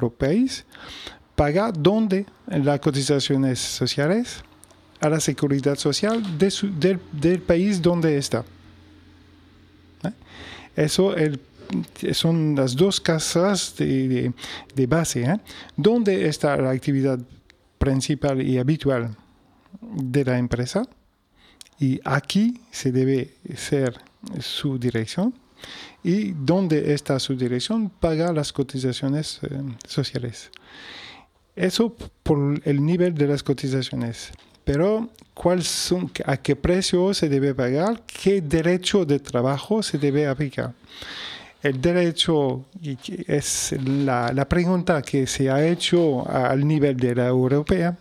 país, paga donde las cotizaciones sociales a la seguridad social del país donde está. Eso son las dos casas de base. ¿Dónde está la actividad principal y habitual de la empresa? Y aquí se debe ser su dirección. Y donde está su dirección, paga las cotizaciones sociales. Eso por el nivel de las cotizaciones. Pero, ¿a qué precio se debe pagar? ¿Qué derecho de trabajo se debe aplicar? El derecho es la pregunta que se ha hecho al nivel de la europea,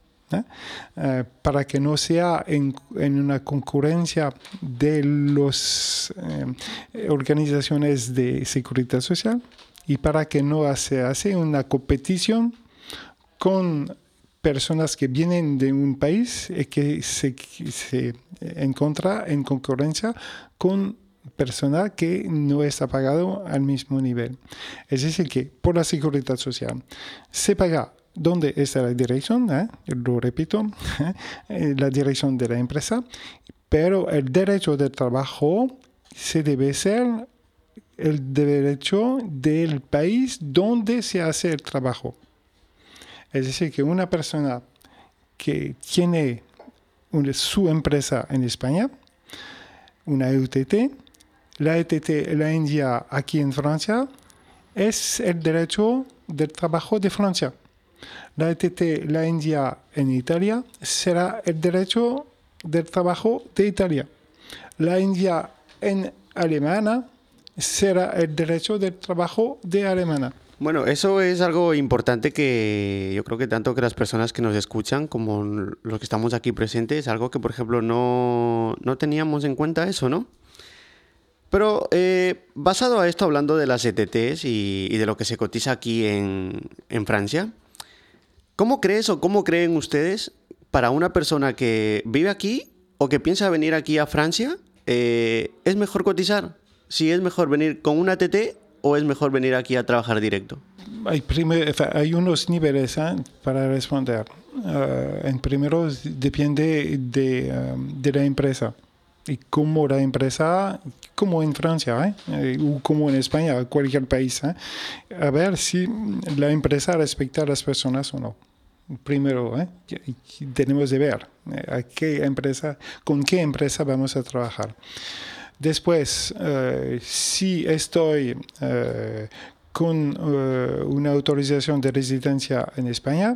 para que no sea en una concurrencia de las organizaciones de seguridad social y para que no se hace una competición con personas que vienen de un país y que se encuentra en concurrencia con personas que no está pagado al mismo nivel. Es decir, que por la seguridad social se paga donde está la dirección, lo repito, la dirección de la empresa, pero el derecho de trabajo se debe ser el derecho del país donde se hace el trabajo. Es decir, que una persona que tiene su empresa en España, una ETT, la ETT la envía aquí en Francia, es el derecho del trabajo de Francia. La ETT la envía en Italia, será el derecho del trabajo de Italia. La envía en Alemania, será el derecho del trabajo de Alemania. Bueno, eso es algo importante que yo creo que tanto que las personas que nos escuchan como los que estamos aquí presentes, algo que, por ejemplo, no teníamos en cuenta eso, ¿no? Pero basado a esto, hablando de las ETTs y de lo que se cotiza aquí en Francia, ¿cómo crees o cómo creen ustedes para una persona que vive aquí o que piensa venir aquí a Francia, es mejor cotizar? Si es mejor venir con una ETT o es mejor venir aquí a trabajar directo. Hay unos niveles para responder. En primero depende de la empresa. Y como la empresa, como en Francia, o como en España, cualquier país, a ver si la empresa respeta a las personas o no. Primero, tenemos de ver con qué empresa vamos a trabajar. Después, si estoy con una autorización de residencia en España,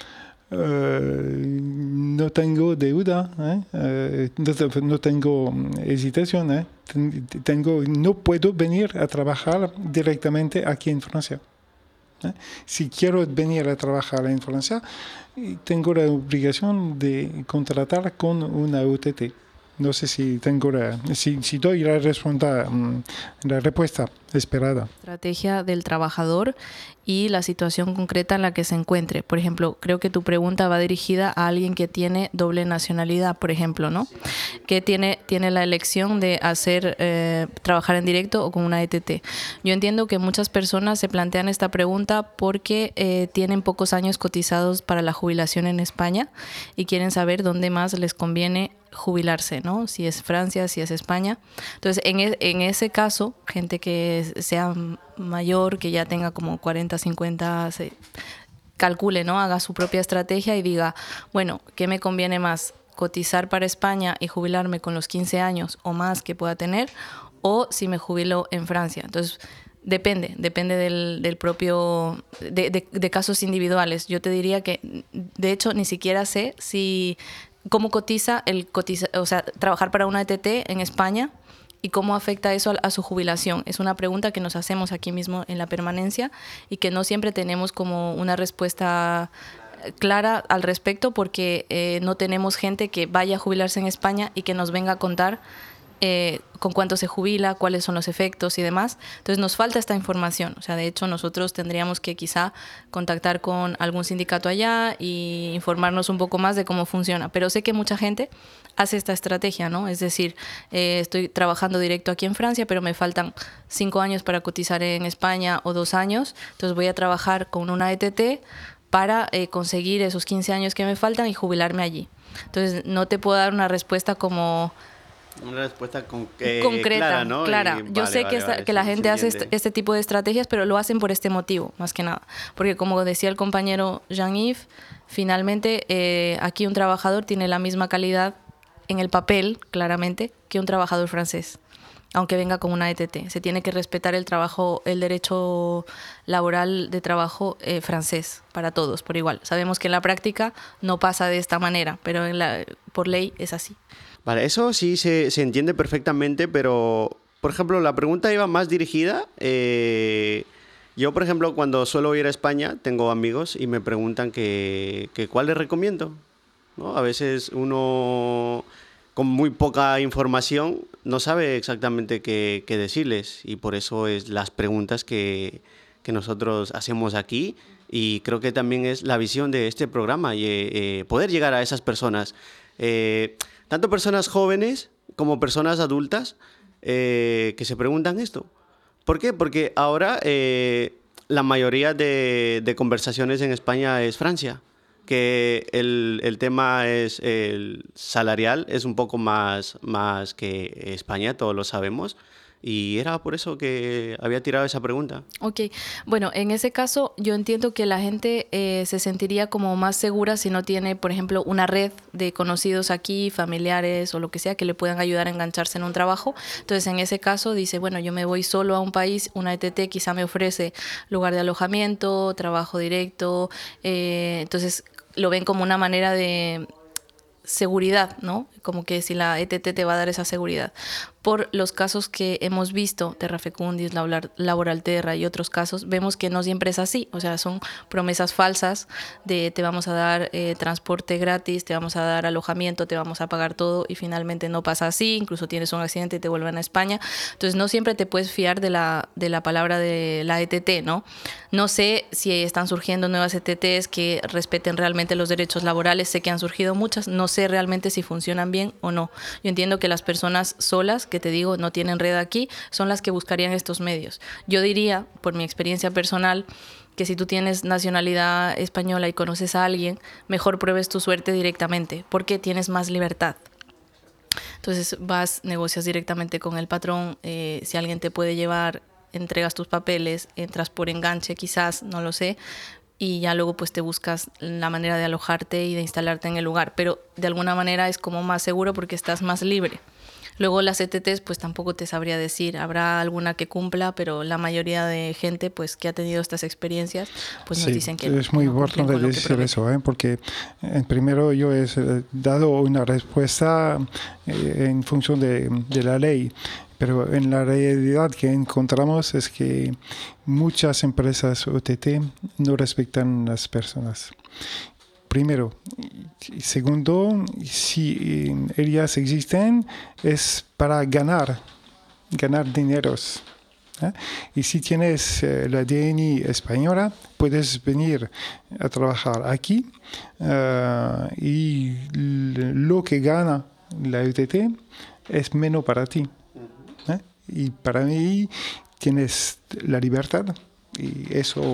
no tengo deuda, no tengo hesitación, no puedo venir a trabajar directamente aquí en Francia. Si quiero venir a trabajar en Francia, tengo la obligación de contratar con una UTT. No sé si doy la respuesta esperada. Estrategia del trabajador y la situación concreta en la que se encuentre. Por ejemplo, creo que tu pregunta va dirigida a alguien que tiene doble nacionalidad, por ejemplo, ¿no? Que tiene la elección de trabajar en directo o con una ETT. Yo entiendo que muchas personas se plantean esta pregunta porque tienen pocos años cotizados para la jubilación en España y quieren saber dónde más les conviene jubilarse, ¿no? Si es Francia, si es España. Entonces, en ese caso, gente que sea mayor, que ya tenga como 40, 50, calcule, ¿no? Haga su propia estrategia y diga, bueno, ¿qué me conviene más? ¿Cotizar para España y jubilarme con los 15 años o más que pueda tener? ¿O si me jubilo en Francia? Entonces, depende del propio, de casos individuales. Yo te diría que, de hecho, ni siquiera sé cómo cotiza trabajar para una ETT en España y cómo afecta eso a su jubilación. Es una pregunta que nos hacemos aquí mismo en la permanencia y que no siempre tenemos como una respuesta clara al respecto porque no tenemos gente que vaya a jubilarse en España y que nos venga a contar con cuánto se jubila, cuáles son los efectos y demás. Entonces nos falta esta información. O sea, de hecho nosotros tendríamos que quizá contactar con algún sindicato allá y informarnos un poco más de cómo funciona. Pero sé que mucha gente hace esta estrategia, ¿no? Es decir, estoy trabajando directo aquí en Francia, pero me faltan 5 años para cotizar en España o 2 años. Entonces voy a trabajar con una ETT para conseguir esos 15 años que me faltan y jubilarme allí. Entonces no te puedo dar una respuesta como... Una respuesta concreta, clara, ¿no? Yo vale, sé que la gente hace este tipo de estrategias, pero lo hacen por este motivo, más que nada. Porque como decía el compañero Jean-Yves, finalmente aquí un trabajador tiene la misma calidad en el papel, claramente, que un trabajador francés, aunque venga con una ETT. Se tiene que respetar el derecho laboral de trabajo francés para todos, por igual. Sabemos que en la práctica no pasa de esta manera, pero por ley es así. Vale, eso sí se entiende perfectamente, pero, por ejemplo, la pregunta iba más dirigida. Yo, por ejemplo, cuando suelo ir a España, tengo amigos y me preguntan que cuál les recomiendo, ¿no? A veces uno, con muy poca información, no sabe exactamente qué decirles, y por eso es las preguntas que nosotros hacemos aquí, y creo que también es la visión de este programa, y poder llegar a esas personas. Tanto personas jóvenes como personas adultas que se preguntan esto. ¿Por qué? Porque ahora la mayoría de conversaciones en España es Francia, que el tema es el salarial, es un poco más que España, todos lo sabemos. Y era por eso que había tirado esa pregunta. Ok, bueno, en ese caso yo entiendo que la gente se sentiría como más segura si no tiene, por ejemplo, una red de conocidos aquí, familiares o lo que sea, que le puedan ayudar a engancharse en un trabajo. Entonces, en ese caso dice, bueno, yo me voy solo a un país, una ETT quizá me ofrece lugar de alojamiento, trabajo directo, entonces lo ven como una manera de seguridad, ¿no? Como que si la ETT te va a dar esa seguridad. Por los casos que hemos visto, Terra Fecundis, Laboralterra y otros casos, vemos que no siempre es así. O sea, son promesas falsas de te vamos a dar transporte gratis, te vamos a dar alojamiento, te vamos a pagar todo, y finalmente no pasa así. Incluso tienes un accidente y te vuelven a España. Entonces no siempre te puedes fiar de la palabra de la ETT, ¿no? No sé si están surgiendo nuevas ETTs que respeten realmente los derechos laborales. Sé que han surgido muchas. No sé realmente si funcionan bien o no. Yo entiendo que las personas solas, que te digo, no tienen red aquí, son las que buscarían estos medios. Yo diría, por mi experiencia personal, que si tú tienes nacionalidad española y conoces a alguien, mejor pruebes tu suerte directamente, porque tienes más libertad. Entonces negocias directamente con el patrón, si alguien te puede llevar, entregas tus papeles, entras por enganche quizás, no lo sé, y ya luego pues te buscas la manera de alojarte y de instalarte en el lugar, pero de alguna manera es como más seguro porque estás más libre. Luego las ETTs pues tampoco te sabría decir, habrá alguna que cumpla, pero la mayoría de gente pues que ha tenido estas experiencias pues nos dicen que es muy importante decir eso, porque primero yo he dado una respuesta en función de la ley. Pero en la realidad que encontramos es que muchas empresas OTT no respetan a las personas. Primero. Segundo, si ellas existen es para ganar dineros. Y si tienes la DNI española, puedes venir a trabajar aquí y lo que gana la OTT es menos para ti. Y para mí tienes la libertad y eso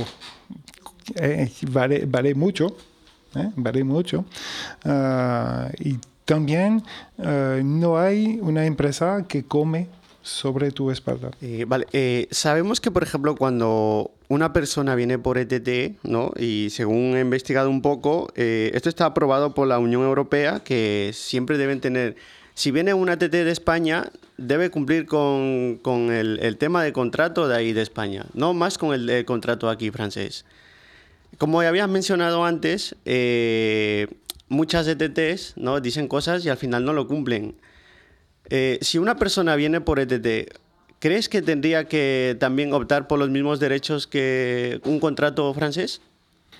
vale mucho. Vale mucho. Y también no hay una empresa que come sobre tu espalda. Sabemos que, por ejemplo, cuando una persona viene por ETT, ¿no? Y según he investigado un poco, esto está aprobado por la Unión Europea, que siempre deben tener... Si viene una ETT de España, debe cumplir con el tema de contrato de ahí de España, no más con el contrato aquí francés. Como ya habías mencionado antes, muchas ETTs, ¿no? Dicen cosas y al final no lo cumplen. Si una persona viene por ETT, ¿crees que tendría que también optar por los mismos derechos que un contrato francés?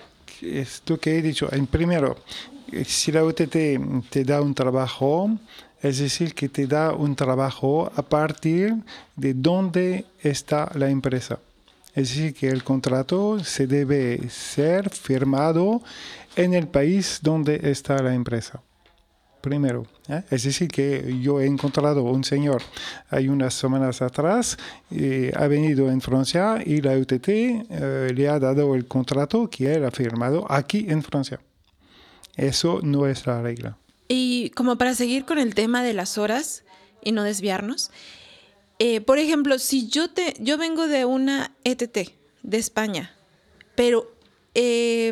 Es lo que he dicho. Primero, si la OTT te da un trabajo, Es decir, que te da un trabajo a partir de dónde está la empresa. Es decir, que el contrato se debe ser firmado en el país donde está la empresa. Primero, es decir, que yo he encontrado un señor hay unas semanas atrás, ha venido en Francia y la UTT le ha dado el contrato que él ha firmado aquí en Francia. Eso no es la regla. Y como para seguir con el tema de las horas y no desviarnos, por ejemplo, si yo vengo de una ETT de España, pero hay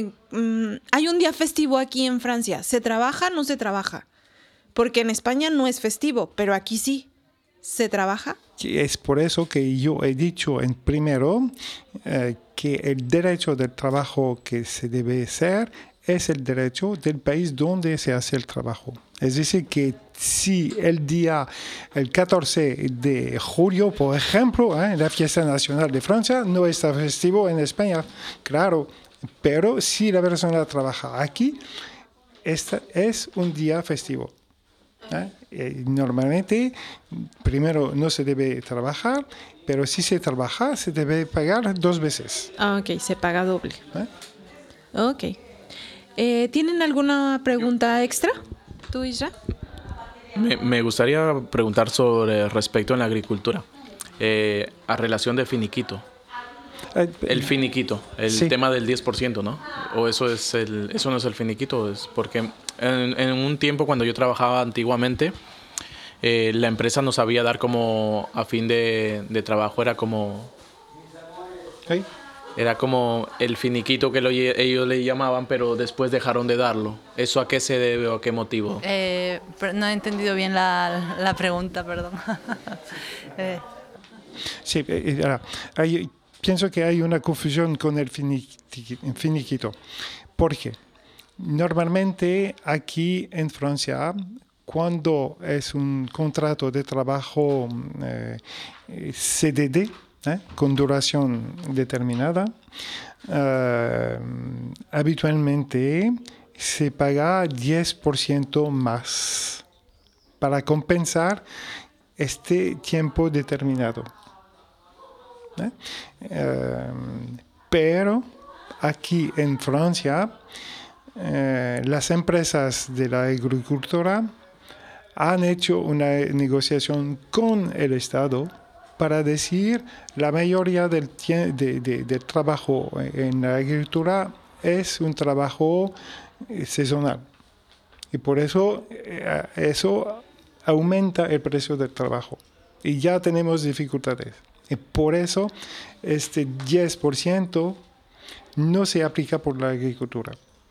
un día festivo aquí en Francia, ¿se trabaja o no se trabaja? Porque en España no es festivo, pero aquí sí. ¿Se trabaja? Es por eso que yo he dicho en primero que el derecho del trabajo que se debe hacer es el derecho del país donde se hace el trabajo. Es decir, que si el 14 de julio, por ejemplo, la fiesta nacional de Francia no está festivo en España, claro, pero si la persona trabaja aquí, este es un día festivo. Normalmente, primero no se debe trabajar, pero si se trabaja, se debe pagar 2 veces. Ah, ok, se paga doble. Ok. ¿Tienen alguna pregunta extra? ¿Tú, Isra? Me gustaría preguntar sobre respecto en la agricultura, a relación de finiquito. El finiquito, sí. Tema del 10%, ¿no? ¿O eso no es el finiquito? Es porque en un tiempo cuando yo trabajaba antiguamente, la empresa nos sabía dar como a fin de trabajo, era como... ¿Sí? Era como el finiquito que ellos le llamaban, pero después dejaron de darlo. ¿Eso a qué se debe o a qué motivo? No he entendido bien la pregunta, perdón. Sí, pienso que hay una confusión con el finiquito. ¿Por qué? Normalmente aquí en Francia, cuando es un contrato de trabajo CDD, con duración determinada, habitualmente se paga 10% más para compensar este tiempo determinado. Pero aquí en Francia, las empresas de la agricultura han hecho una negociación con el Estado para decir la mayoría del trabajo en la agricultura es un trabajo sazonal. Y por eso eso aumenta el precio del trabajo. Y ya tenemos dificultades. Y por eso este 10% no se aplica por la agricultura.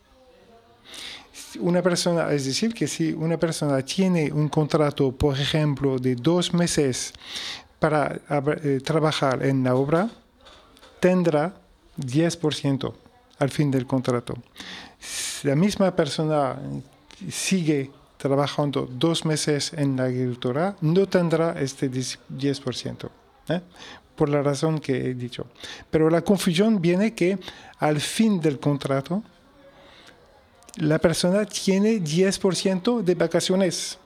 Una persona, es decir, que si una persona tiene un contrato, por ejemplo, de 2 meses para trabajar en la obra, tendrá 10% al fin del contrato. Si la misma persona sigue trabajando 2 meses en la agricultura, no tendrá este 10%. Por la razón que he dicho. Pero la confusión viene que al fin del contrato, la persona tiene 10% de vacaciones.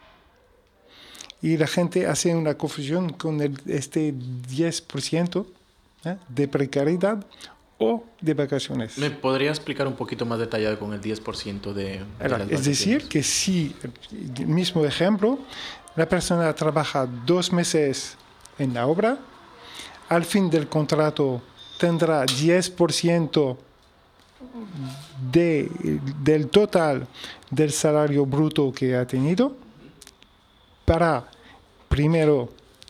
Y la gente hace una confusión con este 10% de precariedad o de vacaciones. ¿Me podría explicar un poquito más detallado con el 10% de las vacaciones? Es decir, que si, el mismo ejemplo, la persona trabaja 2 meses en la obra, al fin del contrato tendrá 10% del total del salario bruto que ha tenido para, primero,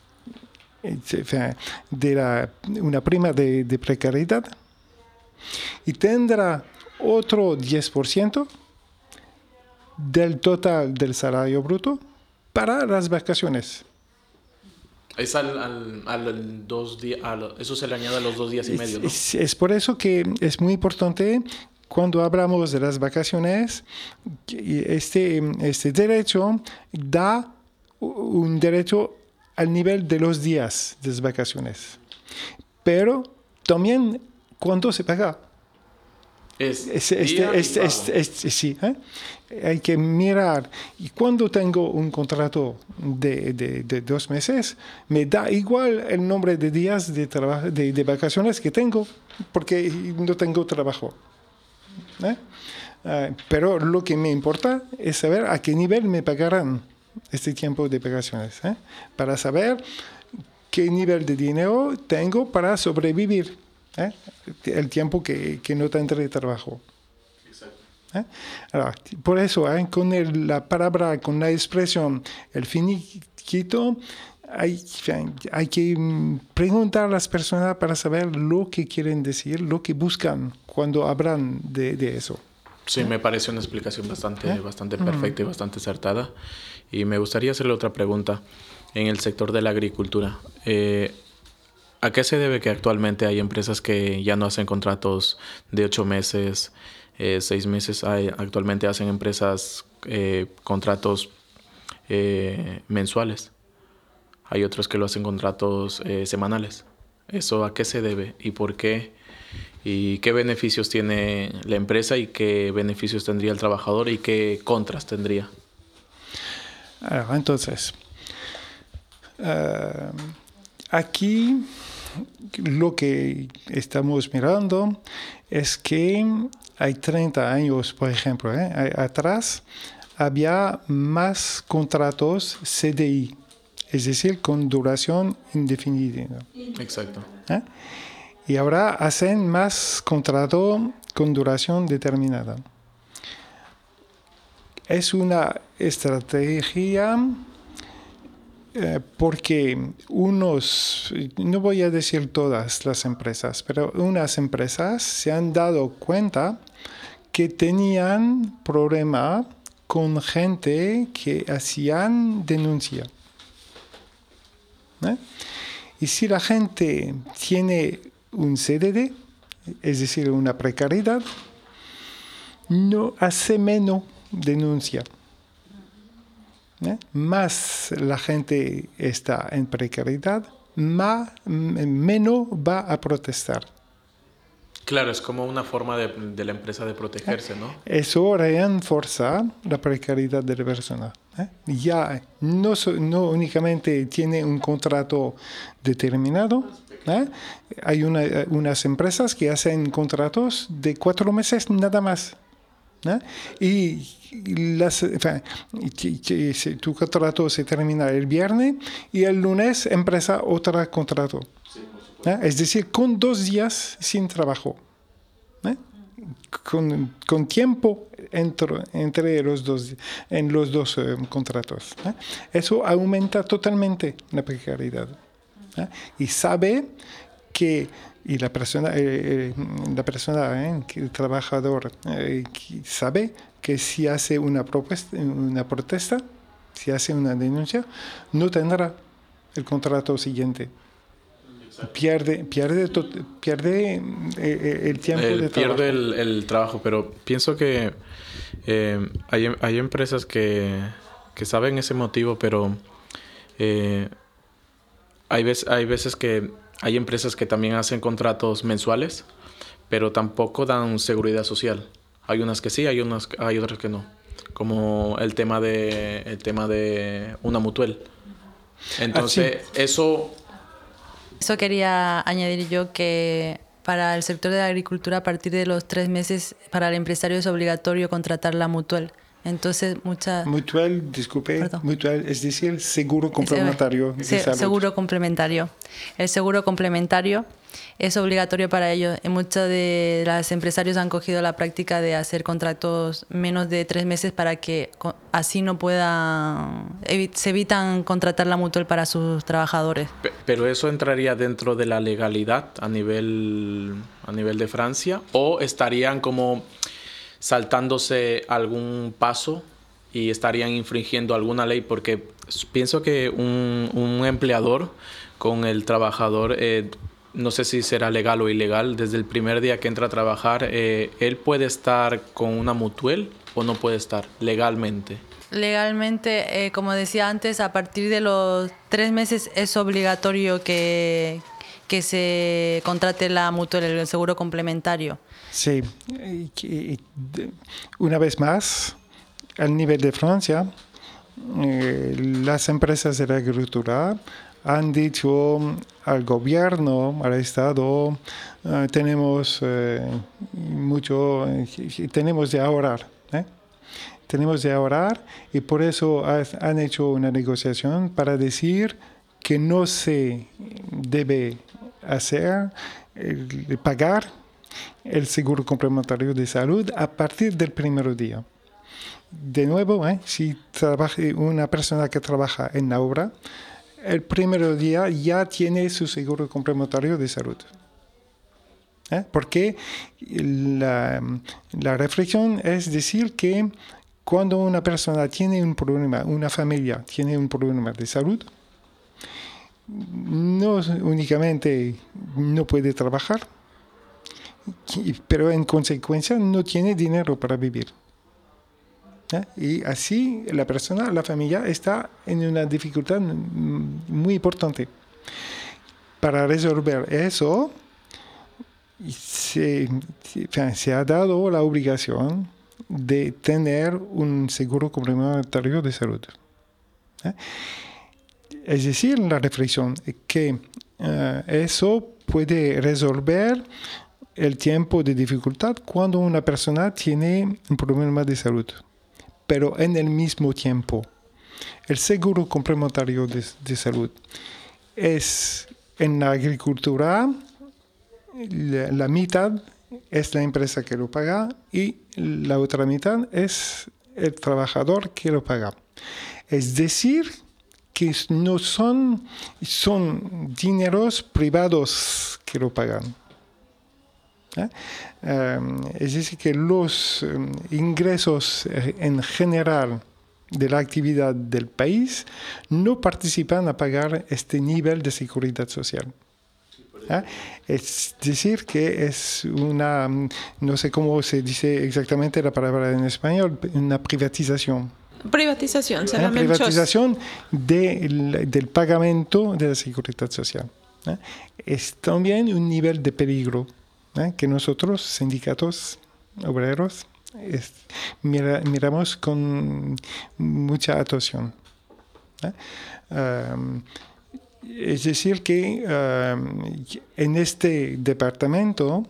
una prima de precariedad, y tendrá otro 10% del total del salario bruto para las vacaciones. Es al 2 días, eso se le añade a los 2 días y medio, ¿no? Es por eso que es muy importante cuando hablamos de las vacaciones, este derecho da un derecho al nivel de los días de las vacaciones, pero también cuando se paga. Sí, ¿eh? Hay que mirar. Y cuando tengo un contrato de 2 meses, me da igual el nombre de días de vacaciones que tengo, porque no tengo trabajo. ¿Eh? Pero lo que me importa es saber a qué nivel me pagarán este tiempo de vacaciones, ¿eh? Para saber qué nivel de dinero tengo para sobrevivir, ¿eh? El tiempo que no tendré trabajo. ¿Eh? Ahora, por eso, con la palabra, con la expresión, el finiquito, hay que preguntar a las personas para saber lo que quieren decir, lo que buscan cuando hablan de eso. Sí, me parece una explicación bastante perfecta y bastante acertada. Y me gustaría hacerle otra pregunta. En el sector de la agricultura, ¿a qué se debe que actualmente hay empresas que ya no hacen contratos de 8 meses, 6 meses? Actualmente hacen empresas contratos mensuales. Hay otros que lo hacen contratos semanales. ¿Eso a qué se debe y por qué? ¿Y qué beneficios tiene la empresa y qué beneficios tendría el trabajador y qué contras tendría? Entonces, aquí lo que estamos mirando es que hay 30 años, por ejemplo, atrás había más contratos CDI, es decir, con duración indefinida. Exacto. Y ahora hacen más contrato con duración determinada. Es una estrategia porque no voy a decir todas las empresas, pero unas empresas se han dado cuenta que tenían problema con gente que hacían denuncia. Y si la gente tiene un CDD, es decir, una precariedad, no hace menos denuncia. Más la gente está en precariedad, menos va a protestar. Claro, es como una forma de la empresa de protegerse, ¿no? Eso refuerza la precariedad de la persona. Ya no únicamente tiene un contrato determinado. Hay unas empresas que hacen contratos de 4 meses nada más. Y tu contrato se termina el viernes y el lunes empieza otro contrato. Es decir, con 2 días sin trabajo. Con tiempo entre los dos contratos. Eso aumenta totalmente la precariedad. Y sabe que la persona, el trabajador, sabe que si hace una protesta, si hace una denuncia, no tendrá el contrato siguiente. Pierde el tiempo de trabajo. Pierde el trabajo, pero pienso que hay empresas que saben ese motivo, pero hay veces que hay empresas que también hacen contratos mensuales, pero tampoco dan seguridad social. Hay unas que sí, hay otras que no. Como el tema de una mutual. Entonces, Eso quería añadir yo, que para el sector de la agricultura, a partir de los 3 meses, para el empresario es obligatorio contratar la mutual. Entonces, Mutual, mutual, es decir, seguro complementario de salud. Seguro complementario. El seguro complementario es obligatorio para ellos. Y muchos de los empresarios han cogido la práctica de hacer contratos menos de 3 meses para que así no se evitan contratar la mutual para sus trabajadores. Pero eso entraría dentro de la legalidad a nivel de Francia, o estarían como saltándose algún paso y estarían infringiendo alguna ley, porque pienso que un empleador con el trabajador, no sé si será legal o ilegal, desde el primer día que entra a trabajar, él puede estar con una mutual o no puede estar legalmente. Legalmente, como decía antes, a partir de los 3 meses es obligatorio que que se contrate la mutual, el seguro complementario. Sí, una vez más, al nivel de Francia, las empresas de la agricultura han dicho al gobierno, al Estado, tenemos tenemos de ahorrar. Tenemos de ahorrar y por eso han hecho una negociación para decir que no se debe pagar el seguro complementario de salud a partir del primer día. De nuevo, si trabaja una persona que trabaja en la obra, el primer día ya tiene su seguro complementario de salud. Porque la reflexión es decir que cuando una persona tiene un problema, una familia tiene un problema de salud, no únicamente no puede trabajar, pero en consecuencia no tiene dinero para vivir. Y así la familia está en una dificultad muy importante. Para resolver eso, se ha dado la obligación de tener un seguro complementario de salud. Es decir, la reflexión es que eso puede resolver el tiempo de dificultad cuando una persona tiene un problema de salud. Pero en el mismo tiempo, el seguro complementario de salud es en la agricultura, la mitad es la empresa que lo paga y la otra mitad es el trabajador que lo paga. Es decir, que no son dineros privados que lo pagan. Es decir, que los ingresos en general de la actividad del país no participan a pagar este nivel de seguridad social. Es decir, que es una, no sé cómo se dice exactamente la palabra en español, una privatización. Privatización, Una privatización del pagamento de la seguridad social. Es también un nivel de peligro que nosotros, sindicatos obreros, miramos con mucha atención. Es decir, que en este departamento,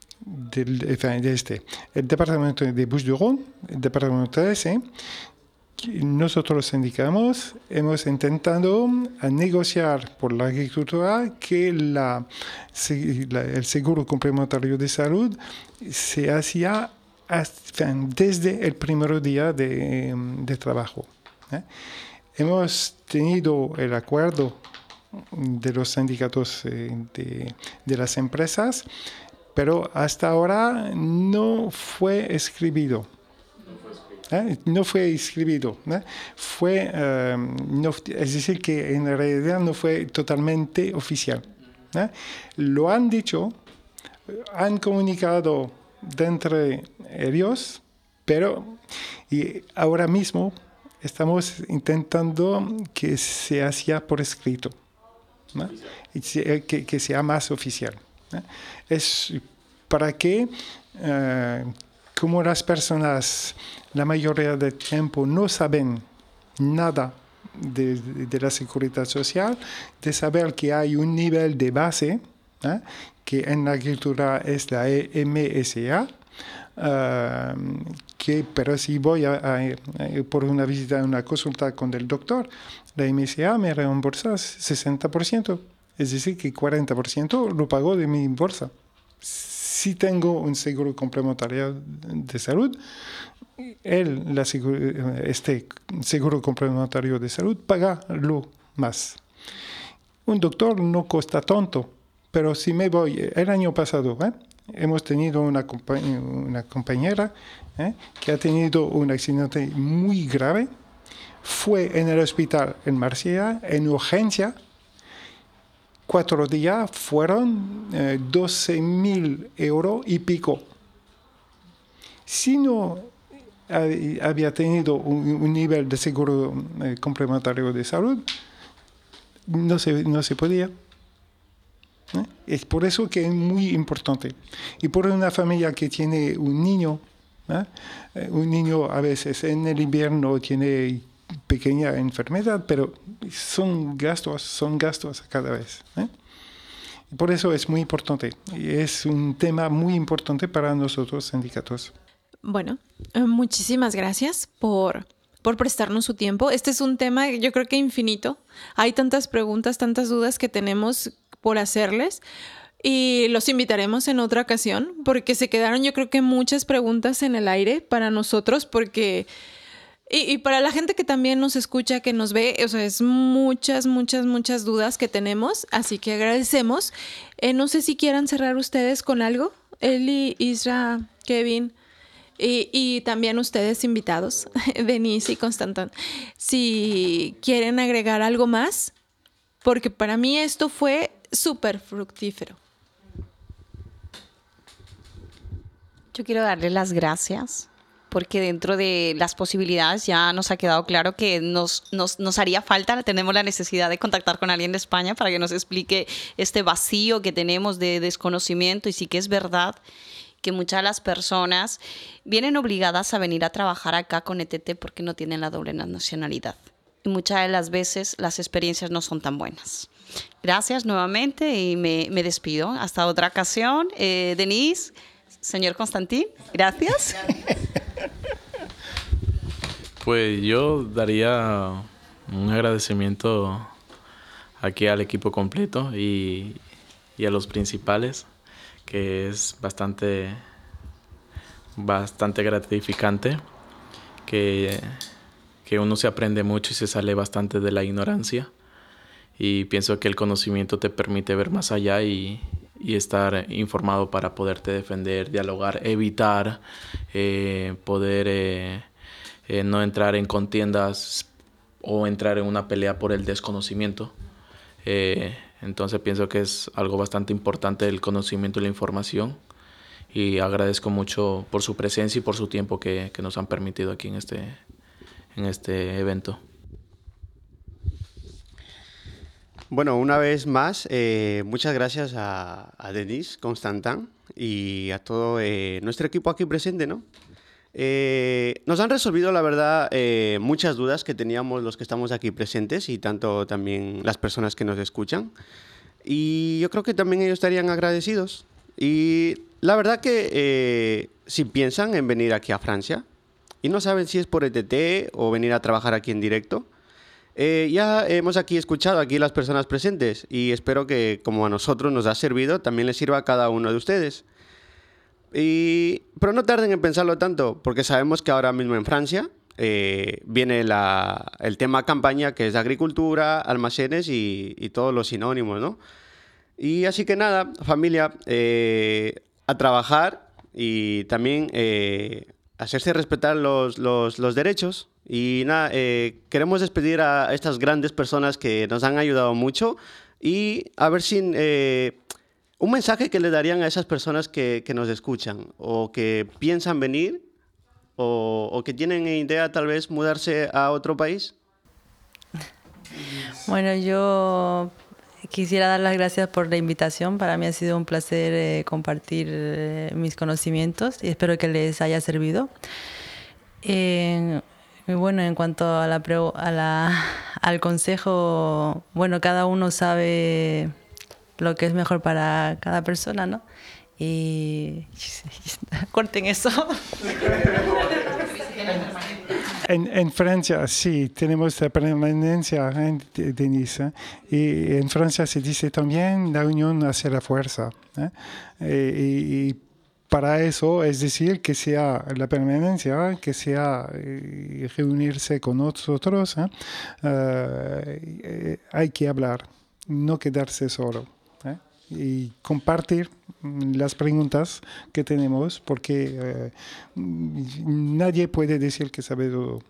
el departamento de Bouches-du-Rhône, el departamento 13, nosotros los sindicatos hemos intentado negociar por la agricultura que el seguro complementario de salud se hacía desde el primer día de trabajo. Hemos tenido el acuerdo de los sindicatos de las empresas, pero hasta ahora no fue escrito. No fue escrito. Es decir, que en realidad no fue totalmente oficial. Lo han dicho, han comunicado entre ellos, pero y ahora mismo estamos intentando que se hacía por escrito, que sea más oficial. Es para que, como las personas la mayoría del tiempo no saben nada de la seguridad social, de saber que hay un nivel de base, que en la agricultura es la MSA, pero si voy por una visita, una consulta con el doctor, la MSA me reembolsa 60%, es decir, que 40% lo pago de mi bolsa. Si tengo un seguro complementario de salud, este seguro complementario de salud paga lo más. Un doctor no cuesta tanto, pero si me voy, el año pasado, hemos tenido una compañera que ha tenido un accidente muy grave, fue en el hospital en Marsella, en urgencia. 4 días fueron 12.000 euros y pico. Si no había tenido un nivel de seguro complementario de salud, no se podía. Es por eso que es muy importante. Y por una familia que tiene un niño a veces en el invierno tiene pequeña enfermedad, pero son gastos cada vez. Por eso es muy importante. Es un tema muy importante para nosotros, sindicatos. Bueno, muchísimas gracias por prestarnos su tiempo. Este es un tema, yo creo que infinito. Hay tantas preguntas, tantas dudas que tenemos por hacerles. Y los invitaremos en otra ocasión porque se quedaron, yo creo que muchas preguntas en el aire para nosotros porque... Y para la gente que también nos escucha, que nos ve, o sea, es muchas dudas que tenemos, así que agradecemos. No sé si quieran cerrar ustedes con algo, Eli, Isra, Kevin, y también ustedes invitados, Denise y Constantin, si quieren agregar algo más, porque para mí esto fue súper fructífero. Yo quiero darle las gracias porque dentro de las posibilidades ya nos ha quedado claro que nos haría falta, tenemos la necesidad de contactar con alguien de España para que nos explique este vacío que tenemos de desconocimiento y sí que es verdad que muchas de las personas vienen obligadas a venir a trabajar acá con ETT porque no tienen la doble nacionalidad. Y muchas de las veces las experiencias no son tan buenas. Gracias nuevamente y me despido. Hasta otra ocasión. Denise, señor Constantin, gracias. Pues yo daría un agradecimiento aquí al equipo completo y a los principales, que es bastante gratificante, que uno se aprende mucho y se sale bastante de la ignorancia. Y pienso que el conocimiento te permite ver más allá y estar informado para poderte defender, dialogar, evitar, poder no entrar en contiendas o entrar en una pelea por el desconocimiento. Entonces pienso que es algo bastante importante el conocimiento y la información y agradezco mucho por su presencia y por su tiempo que nos han permitido aquí en este evento. Bueno, una vez más, muchas gracias a Denise, Constantin y a todo nuestro equipo aquí presente, ¿no? Nos han resolvido, la verdad, muchas dudas que teníamos los que estamos aquí presentes y tanto también las personas que nos escuchan. Y yo creo que también ellos estarían agradecidos. Y la verdad que si piensan en venir aquí a Francia y no saben si es por ETT o venir a trabajar aquí en directo, ya hemos aquí escuchado aquí las personas presentes y espero que como a nosotros nos ha servido, también les sirva a cada uno de ustedes. Pero no tarden en pensarlo tanto, porque sabemos que ahora mismo en Francia viene el tema campaña, que es agricultura, almacenes y todos los sinónimos, ¿no? Y así que nada, familia, a trabajar y también hacerse respetar los derechos. Y nada, queremos despedir a estas grandes personas que nos han ayudado mucho y a ver si un mensaje que le darían a esas personas que nos escuchan o que piensan venir o que tienen idea tal vez mudarse a otro país. Bueno, yo quisiera dar las gracias por la invitación. Para mí ha sido un placer compartir mis conocimientos y espero que les haya servido. Y bueno, en cuanto a al consejo, bueno, cada uno sabe lo que es mejor para cada persona, ¿no? Y corten eso. En Francia, sí, tenemos la permanencia, Denise. Y en Francia se dice también la unión hace la fuerza. Y para eso, es decir, que sea la permanencia, que sea reunirse con nosotros, hay que hablar, no quedarse solo. Y compartir las preguntas que tenemos, porque nadie puede decir que sabe todo.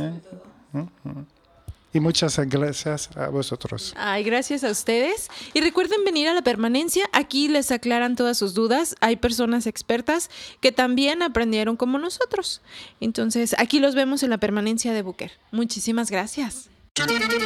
Y muchas gracias a vosotros. Ay, gracias a ustedes. Y recuerden venir a la permanencia. Aquí les aclaran todas sus dudas. Hay personas expertas que también aprendieron como nosotros. Entonces, aquí los vemos en la permanencia de Búquer. Muchísimas gracias.